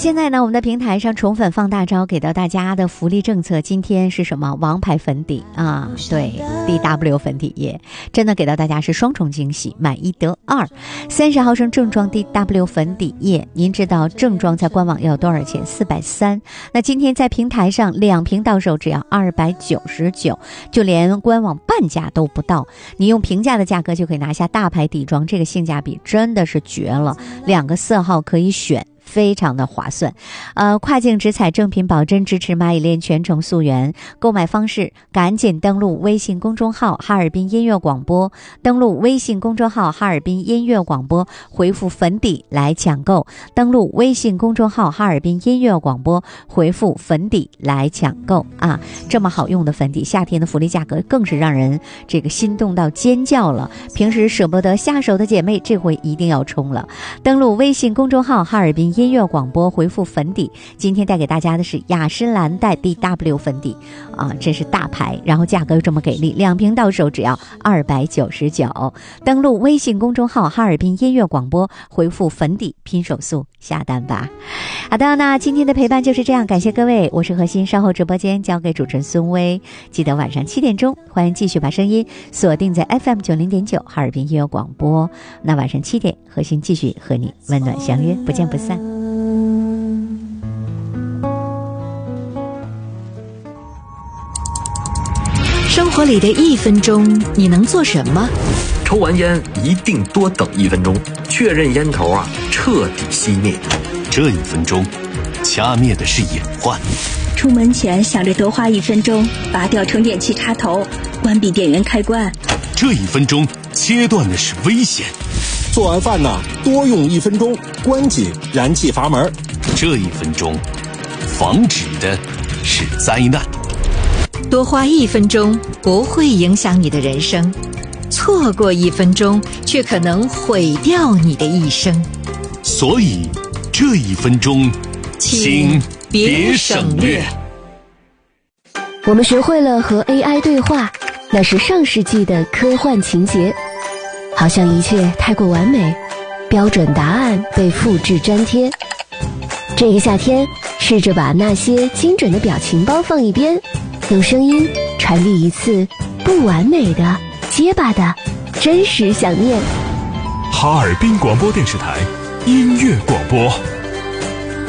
现在呢，我们的平台上宠粉放大招给到大家的福利政策，今天是什么？王牌粉底啊，对 ，DW 粉底液，真的给到大家是双重惊喜，买1得2。30毫升正装 DW 粉底液，您知道正装在官网要多少钱？430。那今天在平台上2瓶到手只要299，就连官网半价都不到，你用平价的价格就可以拿下大牌底妆，这个性价比真的是绝了，2个色号可以选。非常的划算，跨境直采正品保真，支持蚂蚁链全程溯源。购买方式：赶紧登录微信公众号哈尔滨音乐广播，登录微信公众号哈尔滨音乐广播，回复粉底来抢购。登录微信公众号哈尔滨音乐广播，回复粉底来抢购啊！这么好用的粉底，夏天的福利价格更是让人这个心动到尖叫了。平时舍不得下手的姐妹，这回一定要冲了！登录微信公众号哈尔滨音乐广播，回复粉底。今天带给大家的是雅诗兰黛 DW 粉底啊，这是大牌，然后价格又这么给力，2瓶到手只要299。登录微信公众号哈尔滨音乐广播，回复粉底，拼手速下单吧。好的，那今天的陪伴就是这样，感谢各位，我是何欣，稍后直播间交给主持人孙薇，记得晚上7点钟，欢迎继续把声音锁定在 FM90.9 哈尔滨音乐广播。那晚上7点，何欣继续和你温暖相约，不见不散。 生活里的1分钟，你能做什么？ 抽完烟一定多等1分钟，确认烟头彻底熄灭。 这1分钟，掐灭的是隐患。 出门前想着多花1分钟，拔掉充电器插头，关闭电源开关。 这1分钟，切断的是危险。 做完饭多用1分钟，关紧燃气阀门。 这1分钟，防止的是灾难。 多花1分钟不会影响你的人生，错过1分钟却可能毁掉你的一生。 所以这1分钟，请别省略。 我们学会了和 AI 对话，那是上世纪的科幻情节，好像一切太过完美，标准答案被复制粘贴。这个夏天，试着把那些精准的表情包放一边，用声音传递一次不完美的、结巴的真实想念。 哈尔滨广播电视台音乐广播。